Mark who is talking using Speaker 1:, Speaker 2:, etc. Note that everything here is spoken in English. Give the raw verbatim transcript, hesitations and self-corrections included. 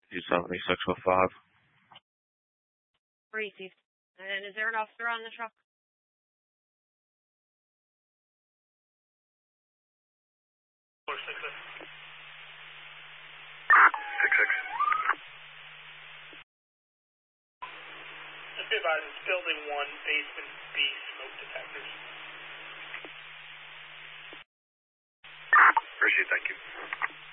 Speaker 1: two seventy-six oh five.
Speaker 2: Received. And is there an officer on the truck?
Speaker 3: Four six six.
Speaker 4: Six six.
Speaker 3: Just be advised, it's building one, basement B, smoke detectors.
Speaker 4: Appreciate it, thank you.